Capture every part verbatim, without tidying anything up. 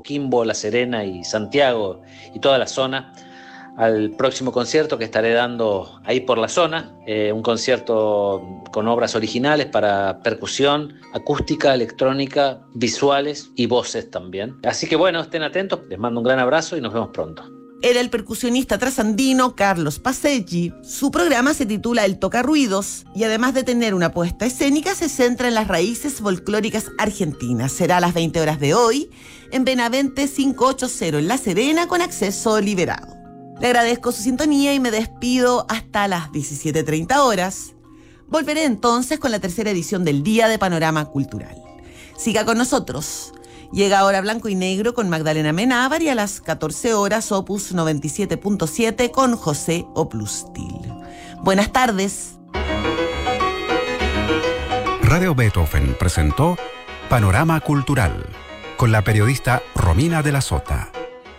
Coquimbo, La Serena y Santiago y toda la zona al próximo concierto que estaré dando ahí por la zona, eh, un concierto con obras originales para percusión, acústica, electrónica, visuales y voces también. Así que bueno, estén atentos, les mando un gran abrazo y nos vemos pronto. Era el percusionista trasandino Carlos Pasecchi. Su programa se titula El Tocarruidos y además de tener una puesta escénica se centra en las raíces folclóricas argentinas. Será a las veinte horas de hoy en Benavente quinientos ochenta en La Serena con acceso liberado. Le agradezco su sintonía y me despido hasta las diecisiete treinta horas. Volveré entonces con la tercera edición del Día de Panorama Cultural. Siga con nosotros. Llega ahora Blanco y Negro con Magdalena Menábar y a las catorce horas Opus noventa y siete punto siete con José Oplustil. Buenas tardes. Radio Beethoven presentó Panorama Cultural con la periodista Romina de la Sota.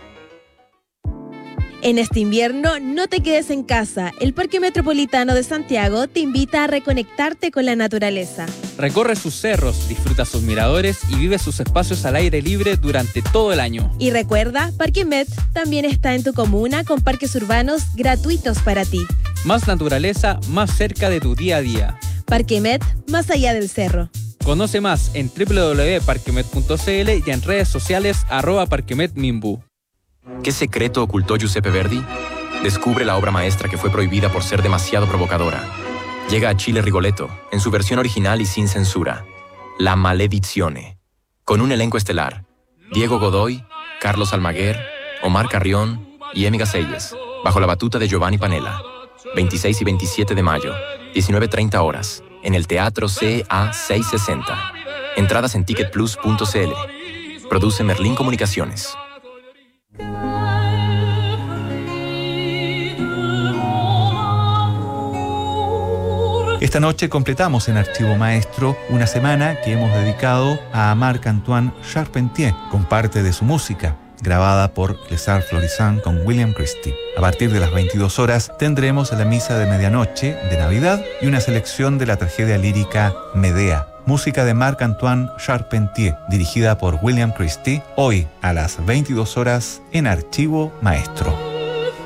En este invierno, no te quedes en casa. El Parque Metropolitano de Santiago te invita a reconectarte con la naturaleza. Recorre sus cerros, disfruta sus miradores y vive sus espacios al aire libre durante todo el año. Y recuerda, Parque Met también está en tu comuna con parques urbanos gratuitos para ti. Más naturaleza, más cerca de tu día a día. Parque Met, más allá del cerro. Conoce más en doble u doble u doble u punto parquemet punto c l y en redes sociales arroba parquemetmimbu. ¿Qué secreto ocultó Giuseppe Verdi? Descubre la obra maestra que fue prohibida por ser demasiado provocadora. Llega a Chile Rigoletto, en su versión original y sin censura. La Maledizione. Con un elenco estelar. Diego Godoy, Carlos Almaguer, Omar Carrión y Emi Gaselles, bajo la batuta de Giovanni Panella. veintiséis y veintisiete de mayo, diecinueve treinta horas, en el Teatro C A seiscientos sesenta. Entradas en ticket plus punto c l. Produce Merlín Comunicaciones. Esta noche completamos en Archivo Maestro una semana que hemos dedicado a Marc-Antoine Charpentier con parte de su música, grabada por Les Arts Florissants con William Christie. A partir de las veintidós horas tendremos la misa de medianoche de Navidad y una selección de la tragedia lírica Medea, música de Marc-Antoine Charpentier, dirigida por William Christie, hoy a las veintidós horas en Archivo Maestro.